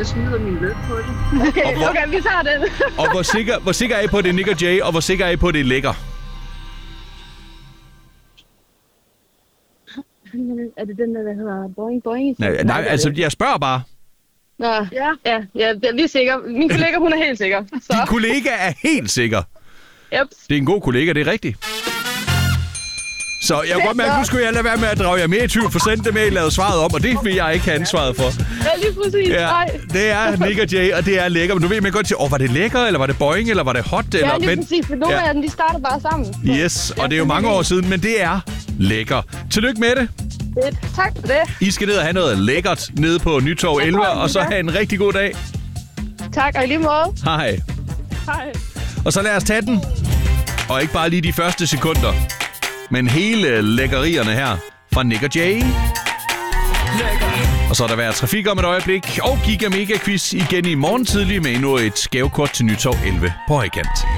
jeg smider min løn på det. Okay, vi tager den. Og hvor sikker er I på, det er Nik og Jay, og hvor sikker er I på, det er lækker? Er det den der hedder Boing Boing? Nej, altså, jeg spørger bare. Nå, ja, vi er sikre. Min kollega, hun er helt sikker. Så. Din kollega er helt sikker. Yep. Det er en god kollega, det er rigtigt. Så jeg kan godt mærke, at nu skulle jeg lade være med at drage jer mere i tvivl, for sendte det med, at I lavede svaret om, og det vil jeg ikke have ansvaret for. Ja, lige præcis. Ja, det er Nik og Jay, og det er lækker. Men nu ved man godt til, var det lækker, eller var det boing, eller var det hot? Ja, eller, lige præcis, for nogle af dem, de starter bare sammen. Yes, og det er jo mange år siden, men det er lækker. Tillykke med det. Tak for det. I skal ned og have noget lækkert nede på Nytorv 11, og så have en rigtig god dag. Tak, og i lige måde. Hej. Hej. Og så lad os tage den. Og ikke bare lige de første sekunder, men hele lækkerierne her fra Nik og Jay. Og så er der været trafik om et øjeblik, og Giga Mega Quiz igen i morgen tidlig med endnu et gavekort til Nytorv 11 på højkant.